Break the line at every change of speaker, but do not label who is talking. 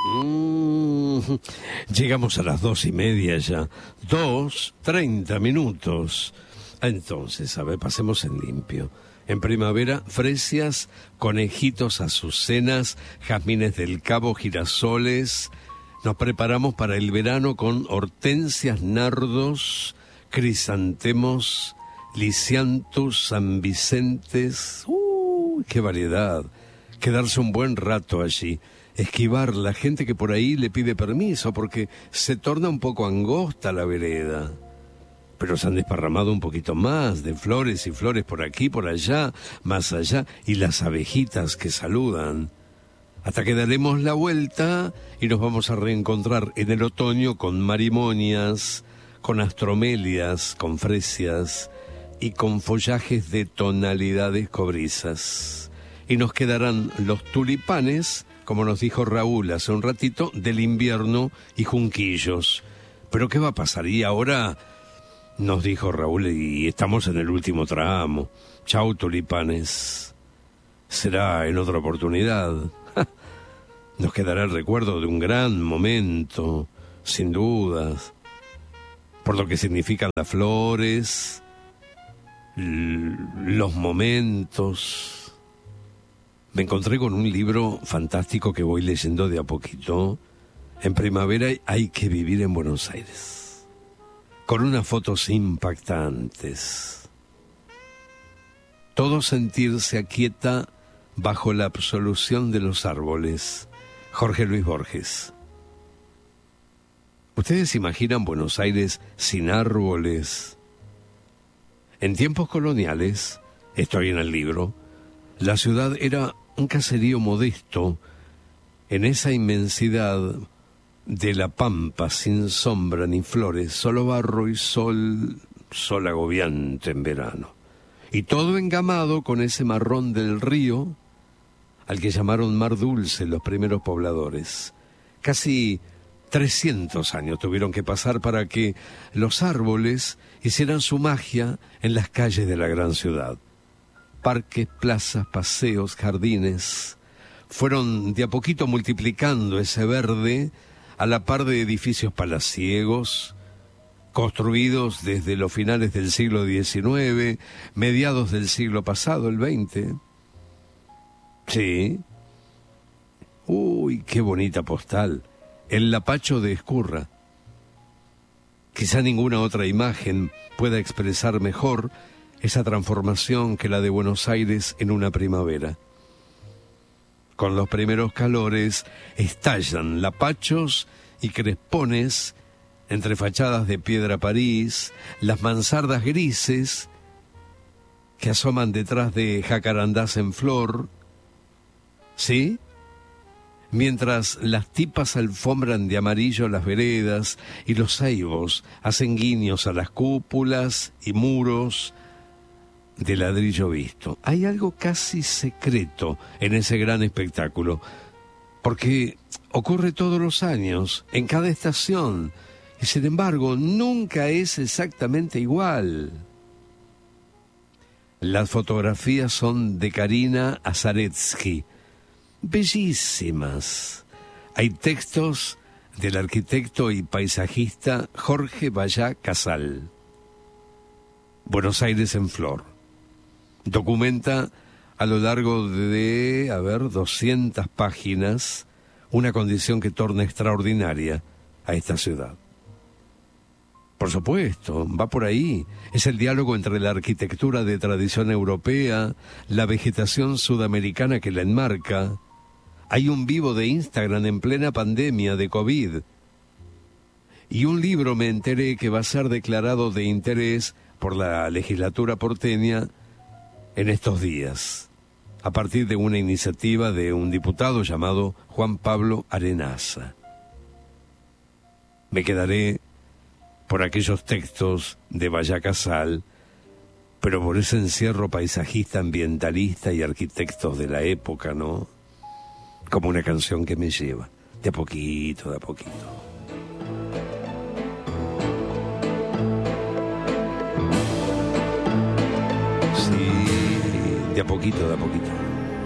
Llegamos a las 2:30 ya. 30 minutos. Entonces, a ver, pasemos en limpio. En primavera, fresias, conejitos, azucenas, jazmines del Cabo, girasoles. Nos preparamos para el verano con hortensias, nardos, crisantemos, lisianthus, San Vicentes. ¡Qué variedad! Quedarse un buen rato allí. Esquivar la gente que por ahí le pide permiso porque se torna un poco angosta la vereda. Pero se han desparramado un poquito más de flores y flores por aquí, por allá, más allá, y las abejitas que saludan. Hasta que daremos la vuelta y nos vamos a reencontrar en el otoño con marimonias, con astromelias, con fresias y con follajes de tonalidades cobrizas. Y nos quedarán los tulipanes, como nos dijo Raúl hace un ratito, del invierno y junquillos. ¿Pero qué va a pasar? Y ahora, nos dijo Raúl, y estamos en el último tramo. Chau, tulipanes. Será en otra oportunidad. Nos quedará el recuerdo de un gran momento, sin dudas, por lo que significan las flores, los momentos. Me encontré con un libro fantástico que voy leyendo de a poquito. En primavera hay que vivir en Buenos Aires, con unas fotos impactantes. Todo sentir se aquieta bajo la absolución de los árboles. Jorge Luis Borges. ¿Ustedes imaginan Buenos Aires sin árboles? En tiempos coloniales, estoy en el libro, la ciudad era un caserío modesto en esa inmensidad de la pampa sin sombra ni flores, solo barro y sol agobiante en verano. Y todo engamado con ese marrón del río, al que llamaron Mar Dulce los primeros pobladores. Casi 300 años tuvieron que pasar para que los árboles hicieran su magia en las calles de la gran ciudad. Parques, plazas, paseos, jardines, fueron de a poquito multiplicando ese verde a la par de edificios palaciegos, construidos desde los finales del siglo XIX, mediados del siglo pasado, el XX. Sí. Uy, qué bonita postal. El Lapacho de Ezcurra. Quizá ninguna otra imagen pueda expresar mejor esa transformación que la de Buenos Aires en una primavera. Con los primeros calores estallan lapachos y crespones entre fachadas de piedra París, las mansardas grises que asoman detrás de jacarandás en flor, ¿sí? Mientras las tipas alfombran de amarillo las veredas y los ceibos hacen guiños a las cúpulas y muros de ladrillo visto. Hay algo casi secreto en ese gran espectáculo, porque ocurre todos los años, en cada estación, y sin embargo nunca es exactamente igual. Las fotografías son de Karina Azaretsky, bellísimas. Hay textos del arquitecto y paisajista Jorge Vallá Casal. Buenos Aires en flor. Documenta a lo largo de, 200 páginas, una condición que torna extraordinaria a esta ciudad. Por supuesto, va por ahí. Es el diálogo entre la arquitectura de tradición europea, la vegetación sudamericana que la enmarca. Hay un vivo de Instagram en plena pandemia de COVID. Y un libro, me enteré, que va a ser declarado de interés por la legislatura porteña en estos días, a partir de una iniciativa de un diputado llamado Juan Pablo Arenaza. Me quedaré por aquellos textos de Vallá Casal, pero por ese encierro paisajista, ambientalista y arquitectos de la época, ¿no? Como una canción que me lleva, de a poquito, de a poquito. Sí, de a poquito, de a poquito.